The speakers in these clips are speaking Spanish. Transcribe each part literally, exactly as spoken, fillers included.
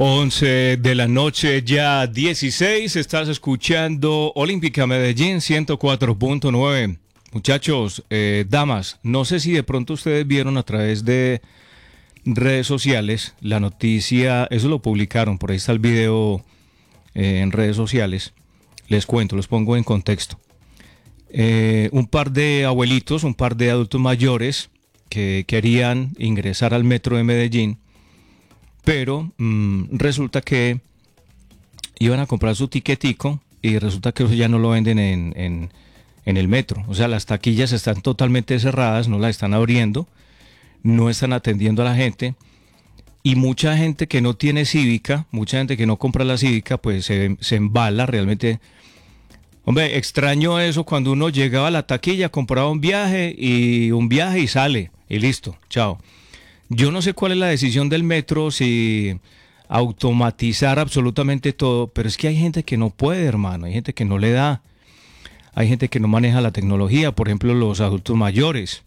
once de la noche, ya dieciséis, estás escuchando Olímpica Medellín ciento cuatro punto nueve. Muchachos, eh, damas, no sé si de pronto ustedes vieron a través de redes sociales la noticia, eso lo publicaron, por ahí está el video eh, en redes sociales. Les cuento, los pongo en contexto. Eh, un par de abuelitos, un par de adultos mayores que querían ingresar al metro de Medellín, pero mmm, resulta que iban a comprar su tiquetico y resulta que eso ya no lo venden en, en, en el metro. O sea, las taquillas están totalmente cerradas, no las están abriendo, no están atendiendo a la gente. Y mucha gente que no tiene cívica, mucha gente que no compra la cívica, pues se, se embala realmente. Hombre, extraño eso cuando uno llegaba a la taquilla, compraba un viaje y un viaje y sale, y listo, chao. Yo no sé cuál es la decisión del metro, si automatizar absolutamente todo, pero es que hay gente que no puede, hermano, hay gente que no le da, hay gente que no maneja la tecnología, por ejemplo, los adultos mayores.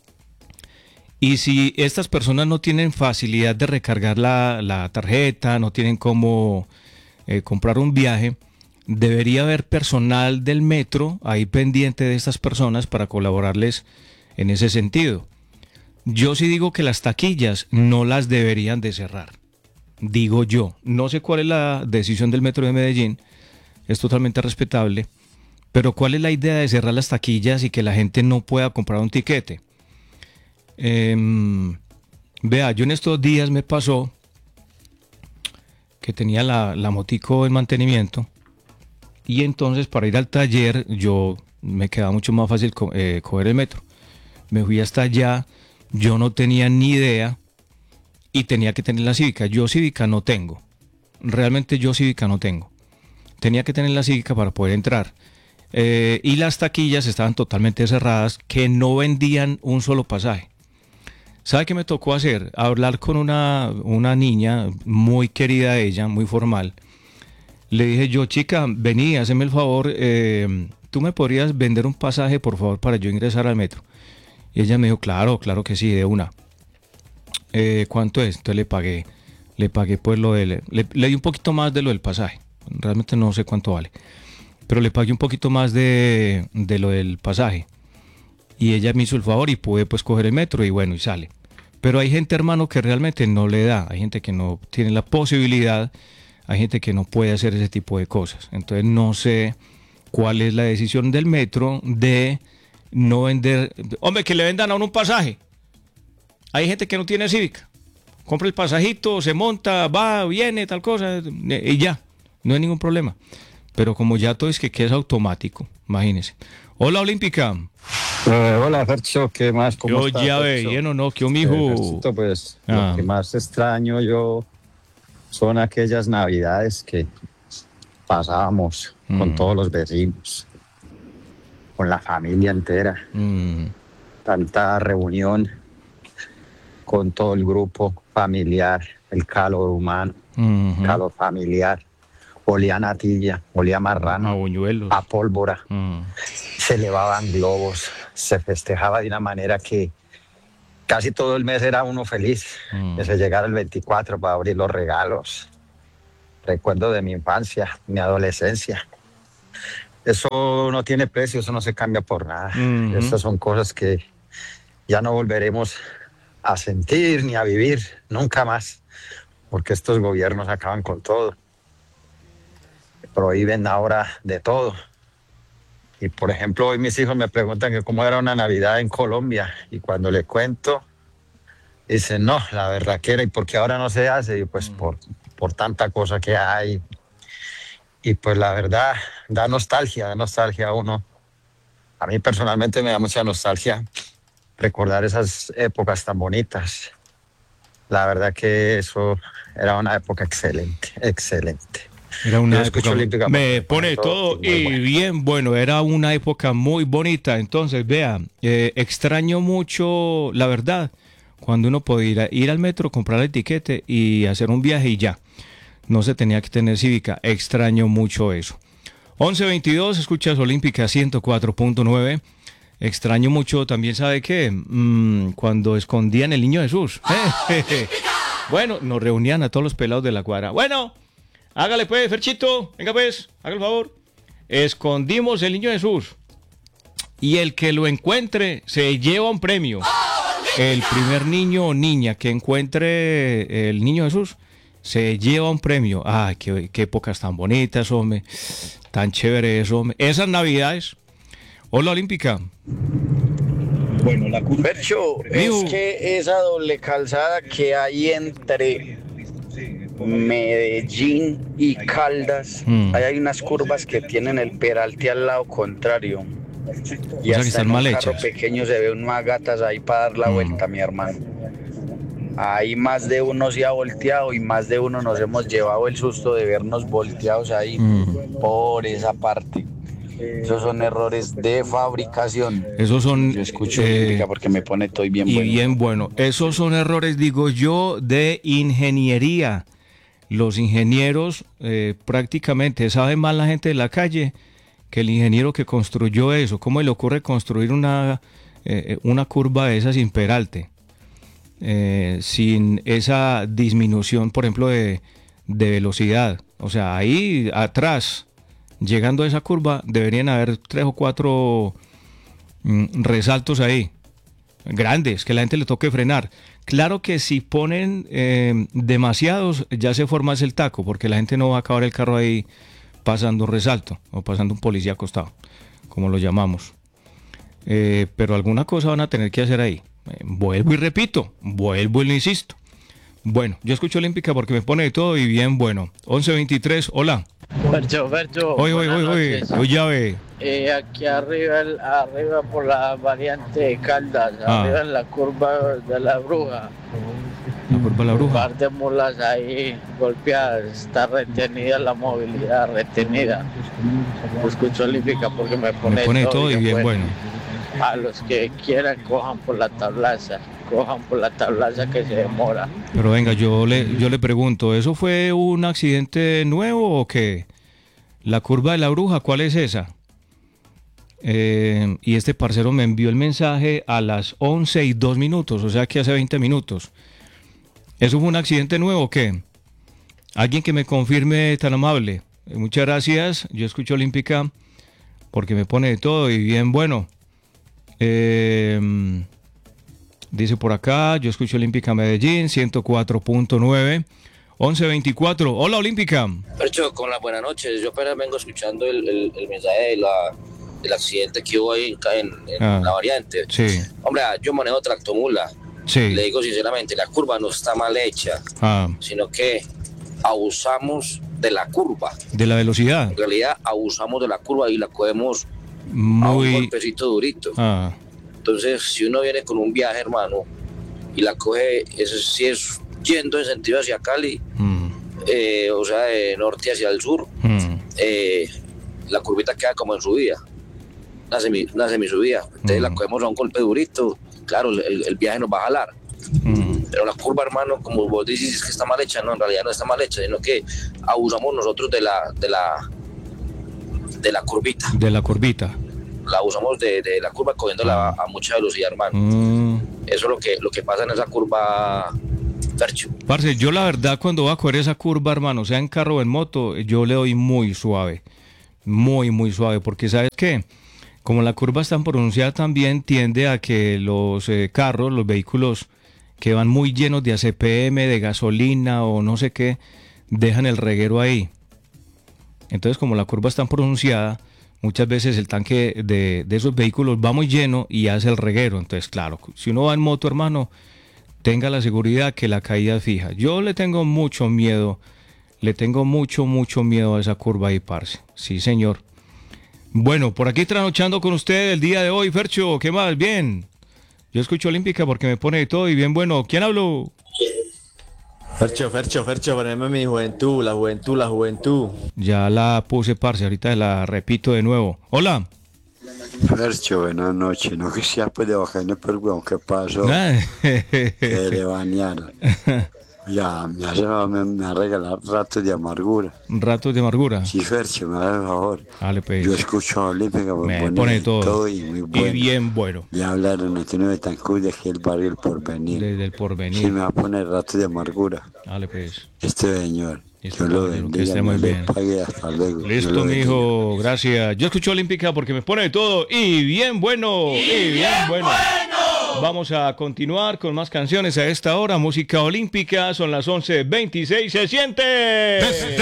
Y si estas personas no tienen facilidad de recargar la, la tarjeta, no tienen cómo eh, comprar un viaje, debería haber personal del metro ahí pendiente de estas personas para colaborarles en ese sentido. Yo sí digo que las taquillas no las deberían de cerrar, digo yo. No sé cuál es la decisión del metro de Medellín, es totalmente respetable, pero ¿cuál es la idea de cerrar las taquillas y que la gente no pueda comprar un tiquete? Eh, vea, yo en estos días me pasó que tenía la, la motico en mantenimiento y entonces para ir al taller yo me quedaba mucho más fácil co- eh, coger el metro. Me fui hasta allá, yo no tenía ni idea y tenía que tener la cívica. Yo cívica no tengo, realmente yo cívica no tengo. Tenía que tener la cívica para poder entrar. Eh, y las taquillas estaban totalmente cerradas, que no vendían un solo pasaje. ¿Sabe qué me tocó hacer? Hablar con una, una niña muy querida de ella, muy formal. Le dije yo, chica, vení, hazme el favor, eh, ¿tú me podrías vender un pasaje, por favor, para yo ingresar al metro? Y ella me dijo, claro, claro que sí, de una. Eh, ¿Cuánto es? Entonces le pagué, le pagué pues lo del, le, le di un poquito más de lo del pasaje. Realmente no sé cuánto vale, pero le pagué un poquito más de, de lo del pasaje. Y ella me hizo el favor y pude pues coger el metro y bueno, y sale. Pero hay gente, hermano, que realmente no le da, hay gente que no tiene la posibilidad, hay gente que no puede hacer ese tipo de cosas. Entonces no sé cuál es la decisión del metro de no vender. Hombre, que le vendan a uno un pasaje. Hay gente que no tiene cívica. Compra el pasajito, se monta, va, viene, tal cosa, y ya, no hay ningún problema. Pero como ya todo es que queda automático, imagínense. Hola, Olímpica. Eh, hola, Fercho, ¿qué más? ¿Cómo Yo estás, ya ve, Fercho? lleno, no, que un hijo. Eh, Ferchito, pues Ah. lo que más extraño yo son aquellas navidades que pasábamos Mm. con todos los vecinos, con la familia entera, Mm, tanta reunión con todo el grupo familiar, el calor humano, mhm. calor familiar, olía a natilla, olía a A marrano, buñuelos. a pólvora, Mm. se elevaban globos, se festejaba de una manera que casi todo el mes era uno feliz, Mm. que se llegara el veinticuatro para abrir los regalos. Recuerdo de mi infancia, mi adolescencia. Eso no tiene precio, eso no se cambia por nada. Mhm. Estas son cosas que ya no volveremos a sentir ni a vivir nunca más, porque estos gobiernos acaban con todo. Prohíben ahora de todo. Y por ejemplo, hoy mis hijos me preguntan que cómo era una Navidad en Colombia, y cuando les cuento, dicen, no, la verdad que era, ¿y por qué ahora no se hace? Y pues por, por tanta cosa que hay. Y pues la verdad, da nostalgia, da nostalgia a uno. A mí personalmente me da mucha nostalgia recordar esas épocas tan bonitas. La verdad que eso era una época excelente, excelente. Era Yo una escucho época, Olímpica me porque pone todo muy y bueno. bien bueno, era una época muy bonita. Entonces, vea, eh, extraño mucho, la verdad, cuando uno podía ir, a- ir al metro, comprar el tiquete y hacer un viaje y ya. No se tenía que tener cívica. Extraño mucho eso. once veintidós, escuchas Olímpica ciento cuatro punto nueve. Extraño mucho también, ¿sabe qué? Mm, cuando escondían el niño Jesús. Bueno, nos reunían a todos los pelados de la cuadra. Bueno, hágale pues, Ferchito, venga pues, haga el favor. Escondimos el niño Jesús. Y el que lo encuentre se lleva un premio. El primer niño o niña que encuentre el niño Jesús se lleva un premio. Ay, qué, qué épocas tan bonitas, hombre. Tan chéveres, hombre. Esas navidades. Hola, Olímpica. Bueno, la curva. Percho, Mijo. es que esa doble calzada que hay entre Medellín y Caldas, Mm. ahí hay unas curvas que tienen el peralte al lado contrario. Y que hasta están en un mal carro hechas. pequeño se ve unas gatas ahí para dar la Mm. vuelta, mi hermano. Ahí más de uno se ha volteado y más de uno nos hemos llevado el susto de vernos volteados ahí Mm. por esa parte. Esos son errores de fabricación. Esos son... Yo escucho eh, Olímpica porque me pone todo bien y bueno. bien bueno. Esos son errores, digo yo, de ingeniería. Los ingenieros eh, prácticamente saben más la gente de la calle que el ingeniero que construyó eso. ¿Cómo le ocurre construir una, eh, una curva de esa sin peralte? Eh, sin esa disminución, por ejemplo, de, de velocidad. O sea, ahí atrás, llegando a esa curva, deberían haber tres o cuatro mm, resaltos ahí, grandes, que la gente le toque frenar. Claro que si ponen eh, demasiados, ya se forma ese el taco, porque la gente no va a acabar el carro ahí pasando un resalto o pasando un policía acostado, como lo llamamos. Eh, pero alguna cosa van a tener que hacer ahí. Eh, vuelvo y repito, vuelvo y lo insisto. Bueno, yo escucho Olímpica porque me pone de todo y bien bueno. once veintitrés, hola. Fercho, Fercho. Oye, oye, buenas oye, oye, noches. oye, llave. Eh, aquí arriba, el- arriba por la variante de Caldas, Ah. arriba en la curva de la bruja. La curva de la Un bruja. par de mulas ahí golpeadas, está retenida la movilidad, retenida. Escucho Olímpica porque me pone, Me pone de todo y bien bueno. A los que quieran, cojan por la tablaza, cojan por la tablaza que se demora. Pero venga, yo le, yo le pregunto, ¿eso fue un accidente nuevo o qué? La curva de la bruja, ¿cuál es esa? Eh, y este parcero me envió el mensaje a las once y dos minutos, o sea que hace veinte minutos. ¿Eso fue un accidente nuevo o qué? Alguien que me confirme, tan amable. Eh, muchas gracias, yo escucho Olímpica porque me pone de todo y bien bueno. Eh, dice por acá, yo escucho Olímpica Medellín, ciento cuatro punto nueve, once veinticuatro. Hola, Olímpica. Percho, con las buenas noches. Yo apenas vengo escuchando el, el, el mensaje de la, del accidente que hubo ahí en, en Ah, la variante. Sí, Hombre, yo manejo tractomula. sí. Le digo sinceramente, la curva no está mal hecha, Ah, sino que abusamos de la curva. de la velocidad. En realidad, abusamos de la curva y la cogemos a un Muy... golpecito durito. Ah, Entonces, si uno viene con un viaje, hermano, y la coge, eso sí es yendo en sentido hacia Cali, mm, eh, o sea, de norte hacia el sur, mm, eh, la curvita queda como en subida, una, semi, una semisubida. Entonces Mm. la cogemos a un golpe durito, claro, el, el viaje nos va a jalar. mm. Pero la curva, hermano, como vos dices, es que está mal hecha, no, en realidad no está mal hecha, sino que abusamos nosotros de la, de la, de la curvita. De la curvita. La usamos de, de la curva cogiéndola a, a mucha velocidad, hermano. Mm. Eso es lo que, lo que pasa en esa curva, Fercho. Parce, yo la verdad cuando voy a coger esa curva, hermano, sea en carro o en moto, yo le doy muy suave. Muy, muy suave, porque ¿sabes qué? Como la curva es tan pronunciada también tiende a que los eh, carros, los vehículos que van muy llenos de A C P M, de gasolina o no sé qué, dejan el reguero ahí. Entonces, como la curva es tan pronunciada, muchas veces el tanque de, de esos vehículos va muy lleno y hace el reguero. Entonces, claro, si uno va en moto, hermano, tenga la seguridad que la caída es fija. Yo le tengo mucho miedo, le tengo mucho, mucho miedo a esa curva ahí, parce. Sí, señor. Bueno, por aquí trasnochando con usted el día de hoy, Fercho, ¿qué más? Bien. Yo escucho Olímpica porque me pone de todo y bien bueno. ¿Quién habló? Fercho, Fercho, Fercho, poneme mi juventud, la juventud, la juventud. Ya la puse, parce, ahorita la repito de nuevo. Hola. Fercho, buenas noches. No quisiera pues de bajarme, pero weón, ¿qué pasó? Ah, Que le bañaron. Ya, me, hace, me, me ha regalado ratos de amargura. Ratos de amargura. Sí, Fercho, me hace el favor. Dale, pues. Yo escucho a Olímpica, me, Me pone, pone todo. todo y muy bueno. Y bien bueno. Le hablaron a Antonio Betancourt de aquí el barrio El Porvenir. Desde el Sí, porvenir. me va a poner ratos de amargura. Dale, pues. Este señor. Listo, Yo lo caballero, que bendiga, esté muy no le bien. pague, hasta luego. Dios Listo, lo bendiga. mijo, gracias. Yo escucho Olímpica porque me pone de todo y bien bueno, y bien bueno. Vamos a continuar con más canciones a esta hora. Música olímpica, son las once veintiséis. ¡Se siente!